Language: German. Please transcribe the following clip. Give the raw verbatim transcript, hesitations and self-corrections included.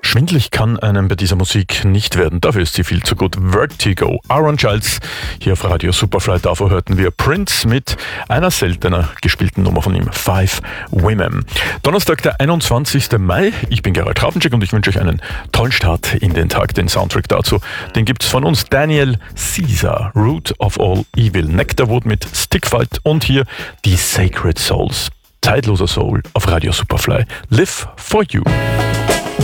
Schwindelig kann einem bei dieser Musik nicht werden, dafür ist sie viel zu gut. Vertigo, Aaron Childs, hier auf Radio Superfly. Davor hörten wir Prince mit einer seltener gespielten Nummer von ihm, Five Women. Donnerstag, der einundzwanzigsten Mai. Ich bin Gerald Trafenschek und ich wünsche euch einen tollen Start in den Tag. Den Soundtrack dazu, den gibt's von uns. Daniel Caesar, Root of All Evil, Nectarwood mit Stickfight und hier die Sacred Souls. Zeitloser Soul auf Radio Superfly. Live for You.